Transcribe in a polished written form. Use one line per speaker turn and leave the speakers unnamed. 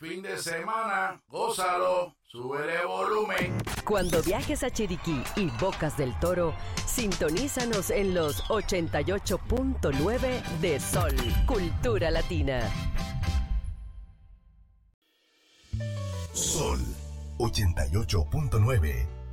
fin de semana, gózalo, súbele volumen.
Cuando viajes a Chiriquí y Bocas del Toro, sintonízanos en los 88.9 de Sol, Cultura Latina.
Sol 88.9.